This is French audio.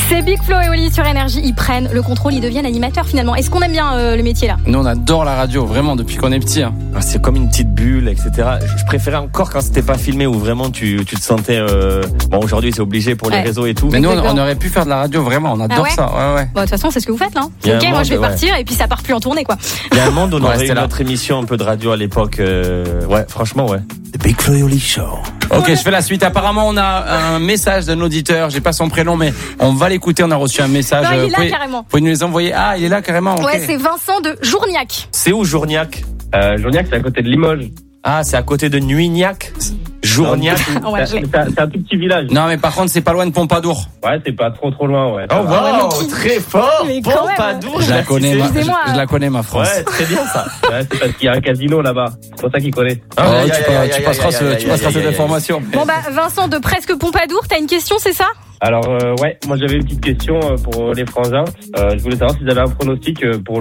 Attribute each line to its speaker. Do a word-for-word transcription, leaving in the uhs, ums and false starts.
Speaker 1: C'est Big Flo et Oli sur Énergie. Ils prennent le contrôle, ils deviennent animateurs finalement. Est-ce qu'on aime bien euh, le métier là ?
Speaker 2: Nous, on adore la radio, vraiment, depuis qu'on est petit. Hein.
Speaker 3: C'est comme une petite bulle, et cetera. Je préférais encore quand c'était pas filmé, où vraiment tu, tu te sentais... Euh... Bon, aujourd'hui, c'est obligé pour les
Speaker 1: ouais.
Speaker 3: réseaux et tout.
Speaker 2: Mais nous, on, on aurait pu faire de la radio, vraiment. On adore
Speaker 1: ah ouais
Speaker 2: ça. Ouais, ouais.
Speaker 1: Bon, de toute façon, c'est ce que vous faites là.
Speaker 3: Il y a
Speaker 1: Ok,
Speaker 3: un
Speaker 1: moi
Speaker 3: monde,
Speaker 1: je vais
Speaker 3: ouais.
Speaker 1: partir et puis ça part plus en tournée quoi.
Speaker 3: Il y a un monde où on
Speaker 2: Ouais,
Speaker 3: aurait eu
Speaker 2: là.
Speaker 3: notre émission un peu de radio à l'époque. Euh... Ouais, franchement, ouais.
Speaker 4: The Big Flo et Oli Show.
Speaker 2: Ok, je fais la suite. Apparemment, on a un message d'un auditeur. J'ai pas son prénom, mais on va l'écouter. On a reçu un message.
Speaker 1: Non, il est
Speaker 2: Vous
Speaker 1: là
Speaker 2: pouvez,
Speaker 1: carrément.
Speaker 2: Vous pouvez nous les envoyer. Ah, il est là carrément. Okay.
Speaker 1: Ouais, c'est Vincent de Journiac.
Speaker 3: C'est où Journiac ?
Speaker 5: Euh, Journiac, c'est à côté de Limoges.
Speaker 3: Ah, c'est à côté de Nuignac. Journiac.
Speaker 1: Ouais, je l'ai.
Speaker 5: C'est un, c'est un tout petit village.
Speaker 2: Non, mais par contre, c'est pas loin de Pompadour.
Speaker 5: Ouais, c'est pas trop trop loin, ouais.
Speaker 3: Oh,
Speaker 1: ouais,
Speaker 3: wow,
Speaker 1: mais qui-
Speaker 3: très fort.
Speaker 1: Mais quand même.
Speaker 3: Pompadour.
Speaker 2: Je la connais, ma, je,
Speaker 1: Excusez-moi.
Speaker 2: je la connais, ma France.
Speaker 3: Ouais, très bien ça.
Speaker 5: Ouais, c'est parce qu'il y a un casino là-bas. C'est pour ça qu'il connaît.
Speaker 2: Oh,
Speaker 3: Aïe,
Speaker 2: tu,
Speaker 3: aïe,
Speaker 2: pas-
Speaker 3: aïe,
Speaker 2: tu
Speaker 3: aïe,
Speaker 2: passeras,
Speaker 3: aïe,
Speaker 2: ce-
Speaker 3: aïe,
Speaker 2: tu
Speaker 3: aïe,
Speaker 2: passeras
Speaker 3: aïe,
Speaker 2: cette
Speaker 3: aïe,
Speaker 2: information.
Speaker 1: Bon bah Vincent de Presque Pompadour, t'as une question, c'est ça ?
Speaker 5: Alors, euh, ouais, moi j'avais une petite question euh, pour les frangins. Euh, je voulais savoir s'ils avaient un pronostic euh, pour